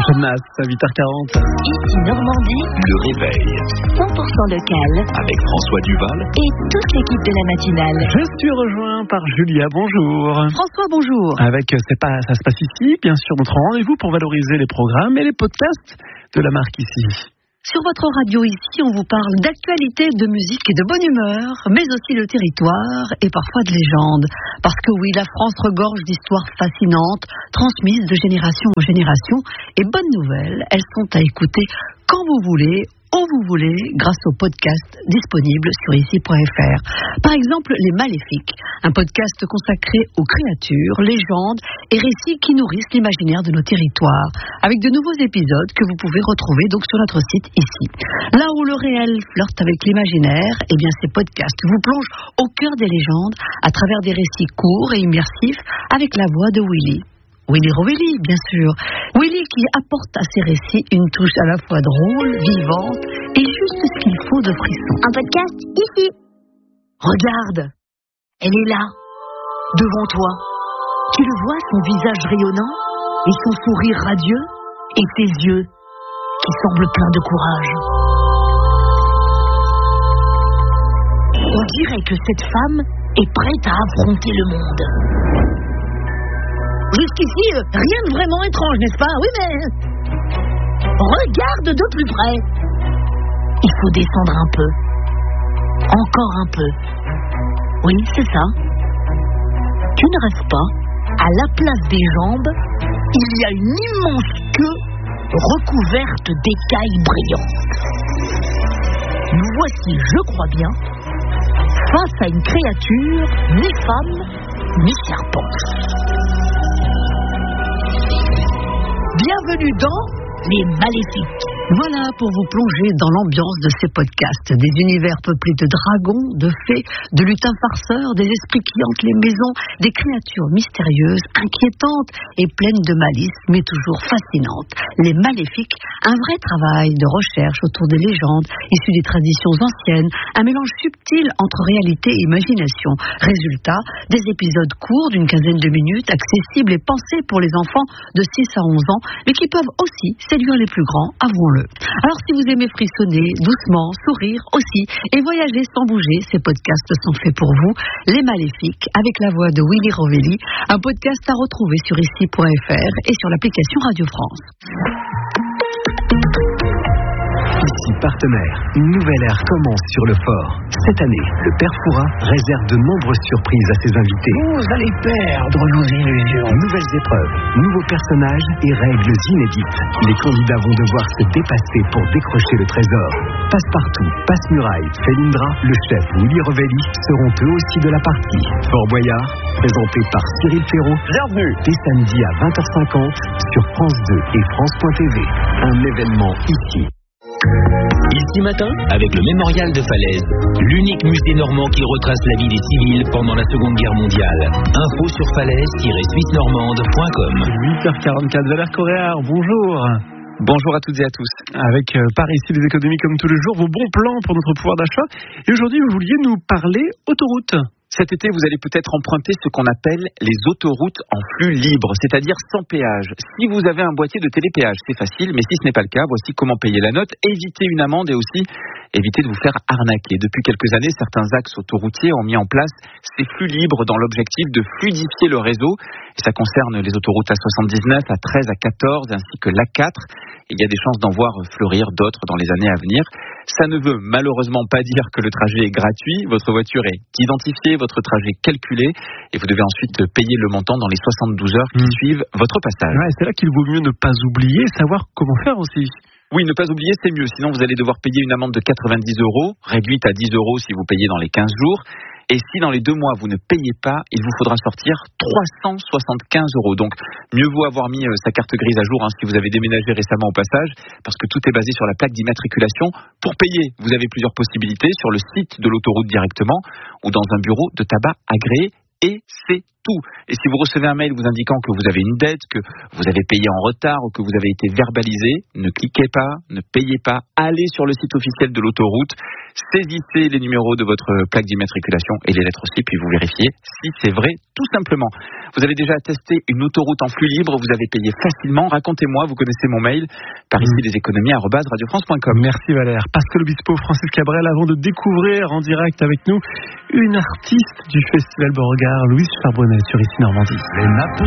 Jonas, à 8h40. Ici Normandie, Le réveil 100% local avec François Duval et toute l'équipe de la matinale. Je suis rejoint par Julia, bonjour. François, bonjour. Avec ça se passe ici, bien sûr, notre rendez-vous pour valoriser les programmes et les podcasts de la marque ici. Sur votre radio ici, on vous parle d'actualité, de musique et de bonne humeur, mais aussi de territoire et parfois de légendes. Parce que oui, la France regorge d'histoires fascinantes, transmises de génération en génération. Et bonnes nouvelles, elles sont à écouter quand vous voulez, où vous voulez, grâce au podcast disponible sur ici.fr. Par exemple, Les Maléfiques, un podcast consacré aux créatures, légendes et récits qui nourrissent l'imaginaire de nos territoires, avec de nouveaux épisodes que vous pouvez retrouver donc sur notre site ici. Là où le réel flirte avec l'imaginaire, eh bien ces podcasts vous plongent au cœur des légendes à travers des récits courts et immersifs avec la voix de Willy Rovelli, bien sûr. Willy qui apporte à ses récits une touche à la fois drôle, vivante et juste ce qu'il faut de frisson. Un podcast ici. Regarde, elle est là, devant toi. Tu le vois, son visage rayonnant et son sourire radieux et ses yeux qui semblent pleins de courage. On dirait que cette femme est prête à affronter le monde. Jusqu'ici, rien de vraiment étrange, n'est-ce pas? Oui, mais regarde de plus près. Il faut descendre un peu. Encore un peu. Oui, c'est ça. Tu ne rêves pas. À la place des jambes, il y a une immense queue recouverte d'écailles brillantes. Nous voici, je crois bien, face à une créature ni femme, ni serpent. Bienvenue dans Les Maléfiques. Voilà pour vous plonger dans l'ambiance de ces podcasts. Des univers peuplés de dragons, de fées, de lutins farceurs, des esprits qui hantent les maisons, des créatures mystérieuses, inquiétantes et pleines de malice, mais toujours fascinantes. Les Maléfiques, un vrai travail de recherche autour des légendes, issues des traditions anciennes, un mélange subtil entre réalité et imagination. Résultat, des épisodes courts d'une quinzaine de minutes, accessibles et pensés pour les enfants de 6 à 11 ans, mais qui peuvent aussi séduire les plus grands, avouons-le. Alors si vous aimez frissonner, doucement, sourire aussi, et voyager sans bouger, ces podcasts sont faits pour vous. Les Maléfiques, avec la voix de Willy Rovelli, un podcast à retrouver sur ici.fr et sur l'application Radio France. Ici partenaire, une nouvelle ère commence sur le fort. Cette année, le Père Fouras réserve de nombreuses surprises à ses invités. Vous allez perdre nos illusions. Nouvelles épreuves, nouveaux personnages et règles inédites. Les candidats vont devoir se dépasser pour décrocher le trésor. Passe-partout, Passe-Muraille, Felindra, le chef Willy Rovelli seront eux aussi de la partie. Fort Boyard, présenté par Cyril Ferraud. Bienvenue. Dès samedi à 20h50 sur France 2 et France.tv. Un événement ici. Ici matin, avec le Mémorial de Falaise, l'unique musée normand qui retrace la vie des civils pendant la Seconde Guerre mondiale. Info sur falaise-suissenormande.com. 8h44, Valère Coréard, bonjour. Bonjour à toutes et à tous. Avec par ici les économies comme tous les jours, vos bons plans pour notre pouvoir d'achat. Et aujourd'hui, vous vouliez nous parler autoroute. Cet été, vous allez peut-être emprunter ce qu'on appelle les autoroutes en flux libre, c'est-à-dire sans péage. Si vous avez un boîtier de télépéage, c'est facile, mais si ce n'est pas le cas, voici comment payer la note, éviter une amende et aussi éviter de vous faire arnaquer. Depuis quelques années, certains axes autoroutiers ont mis en place ces flux libres dans l'objectif de fluidifier le réseau. Et ça concerne les autoroutes A79, A13, A14 ainsi que l'A4. Il y a des chances d'en voir fleurir d'autres dans les années à venir. Ça ne veut malheureusement pas dire que le trajet est gratuit. Votre voiture est identifiée, votre trajet calculé et vous devez ensuite payer le montant dans les 72 heures qui suivent votre passage. Ouais, c'est là qu'il vaut mieux ne pas oublier, savoir comment faire aussi. Oui, ne pas oublier, c'est mieux. Sinon, vous allez devoir payer une amende de 90 €, réduite à 10 € si vous payez dans les 15 jours. Et si dans les 2 mois, vous ne payez pas, il vous faudra sortir 375 €. Donc, mieux vaut avoir mis sa carte grise à jour si vous avez déménagé récemment au passage, parce que tout est basé sur la plaque d'immatriculation. Pour payer, vous avez plusieurs possibilités sur le site de l'autoroute directement ou dans un bureau de tabac agréé. Et c'est tout. Et si vous recevez un mail vous indiquant que vous avez une dette, que vous avez payé en retard ou que vous avez été verbalisé, ne cliquez pas, ne payez pas, allez sur le site officiel de l'autoroute, saisissez les numéros de votre plaque d'immatriculation et les lettres aussi, puis vous vérifiez si c'est vrai, tout simplement. Vous avez déjà testé une autoroute en flux libre, vous avez payé facilement, racontez-moi, vous connaissez mon mail, parisileséconomies@radiofrance.com. Merci Valère. Pascal Obispo, Francis Cabrel, avant de découvrir en direct avec nous une artiste du Festival Beauregard, Louise Charbonnet sur Ici Normandie.